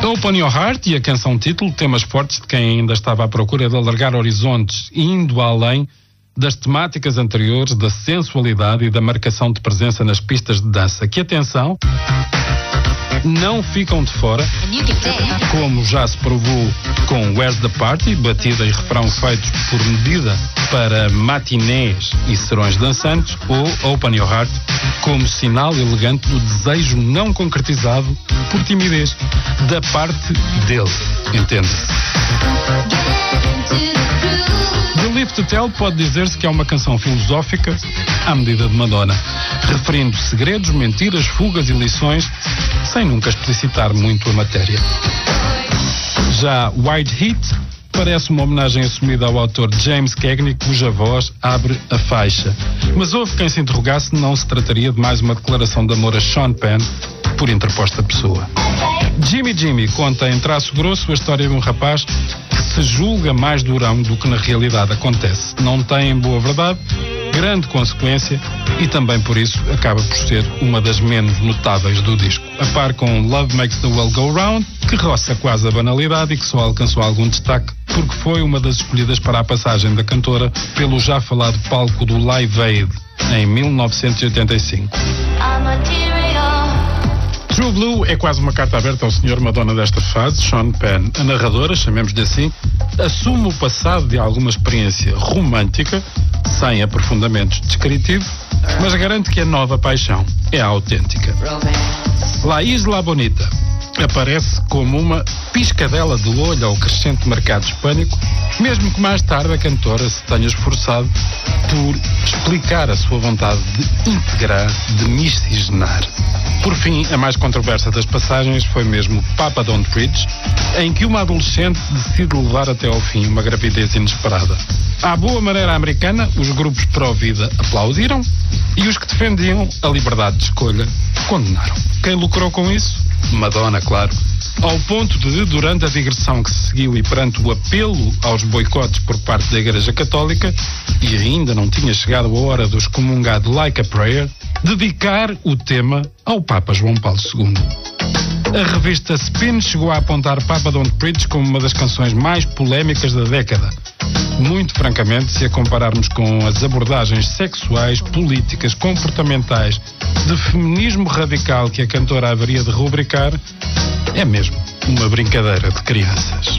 Open Your Heart e a canção título, temas fortes de quem ainda estava à procura de alargar horizontes, indo além das temáticas anteriores, da sensualidade e da marcação de presença nas pistas de dança. Que atenção, não ficam de fora, como já se provou com Where's the Party, batida e refrão feitos por medida para matinés e serões dançantes, ou Open Your Heart, como sinal elegante do desejo não concretizado por timidez da parte dele, entende-se. The Live to Tell pode dizer-se que é uma canção filosófica à medida de Madonna, referindo segredos, mentiras, fugas e lições, sem nunca explicitar muito a matéria. Já White Heat parece uma homenagem assumida ao autor James Cagney, cuja voz abre a faixa. Mas houve quem se interrogasse se não se trataria de mais uma declaração de amor a Sean Penn por interposta pessoa. Jimmy conta em traço grosso a história de um rapaz que se julga mais durão do que na realidade acontece. Não tem, em boa verdade, grande consequência e também por isso acaba por ser uma das menos notáveis do disco. A par com Love Makes the World Go Round, que roça quase a banalidade e que só alcançou algum destaque porque foi uma das escolhidas para a passagem da cantora pelo já falado palco do Live Aid em 1985. True Blue é quase uma carta aberta ao senhor Madonna desta fase. Sean Penn, a narradora, chamemos-lhe assim, assume o passado de alguma experiência romântica, sem aprofundamentos descritivos, mas garante que a nova paixão é a autêntica. La Isla Bonita aparece como uma piscadela de olho ao crescente mercado hispânico, mesmo que mais tarde a cantora se tenha esforçado por explicar a sua vontade de integrar, de miscigenar. Por fim, a mais controversa das passagens foi mesmo Papa Don't Preach, em que uma adolescente decide levar até ao fim uma gravidez inesperada. À boa maneira americana, os grupos pró-vida aplaudiram e os que defendiam a liberdade de escolha condenaram. Quem lucrou com isso? Madonna, claro. Ao ponto de, durante a digressão que se seguiu e perante o apelo aos boicotes por parte da Igreja Católica, e ainda não tinha chegado a hora do excomungado Like a Prayer, dedicar o tema ao Papa João Paulo II. A revista Spin chegou a apontar Papa Don't Preach como uma das canções mais polémicas da década. Muito francamente, se a compararmos com as abordagens sexuais, políticas, comportamentais, de feminismo radical que a cantora haveria de rubricar, é mesmo uma brincadeira de crianças.